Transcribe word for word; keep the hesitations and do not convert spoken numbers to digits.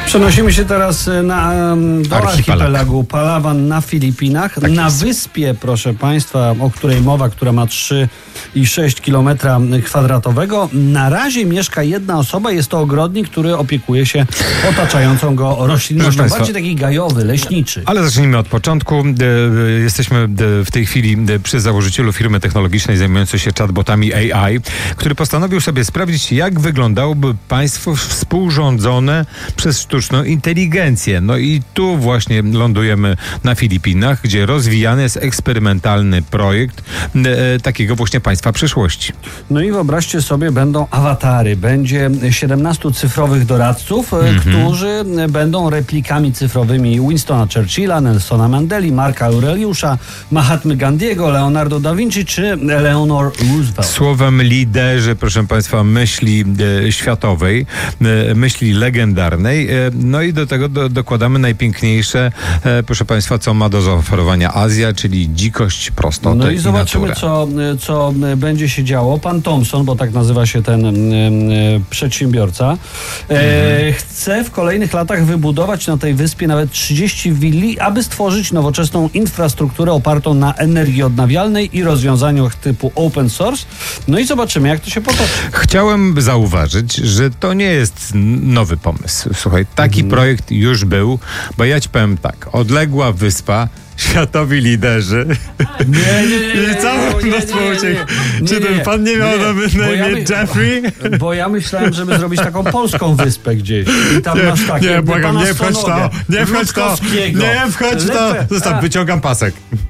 Przenosimy się teraz na, do Archipelag. archipelagu Palawan na Filipinach. Tak na jest. wyspie, proszę Państwa, o której mowa, która ma trzy i sześć kilometra kwadratowego, na razie mieszka jedna osoba. Jest to ogrodnik, który opiekuje się otaczającą go roślinnością. Państwa, Bardziej taki gajowy, leśniczy. Ale zacznijmy od początku. E, Jesteśmy e, w tej chwili e, przy założycielu firmy technologicznej zajmującej się chatbotami A I, który postanowił sobie sprawdzić, jak wyglądałoby państwo współrządzone przez sztuczną inteligencję. No i tu właśnie lądujemy na Filipinach, gdzie rozwijany jest eksperymentalny projekt e, takiego właśnie państwa przyszłości. No i wyobraźcie sobie, będą awatary. Będzie siedemnastu cyfrowych doradców, Mhm. którzy będą replikami cyfrowymi Winstona Churchilla, Nelsona Mandeli, Marka Aureliusza, Mahatmy Gandhiego, Leonardo da Vinci czy Eleanor Roosevelt. Słowem liderzy, proszę państwa, myśli e, światowej, e, myśli legendarnej. E, no i do tego do, dokładamy najpiękniejsze, e, proszę państwa, co ma do zaoferowania Azja, czyli dzikość, prostotę No i i zobaczymy, naturę. co, co będzie się działo. Pan Thompson, bo tak nazywa się ten e, e, przedsiębiorca, e, chce w kolejnych latach wybudować na tej wyspie nawet trzydzieści willi, aby stworzyć nowoczesną infrastrukturę opartą na energii odnawialnej i rozwiązaniach typu open source. No i zobaczymy, jak to się potoczy. Chciałem zauważyć, że to nie jest nowy pomysł. Słuchaj, taki Mhm. projekt już był, bo ja ci powiem tak, odległa wyspa, światowi liderzy. Nie, nie, nie, nie, I całe nie, nie, mnóstwo nie, nie, uciech. nie, Czy nie, ten nie. pan nie miał Nie, na bo na ja imię my- Jeffrey? Bo ja myślałem, żeby zrobić taką polską wyspę gdzieś. I tam masz takie. Nie, błagam, pana nie wchodź w to, Stonogę, nie wchodź w to, Rutkowskiego, nie wchodź w to. Lepę. Zostaw, A. wyciągam pasek.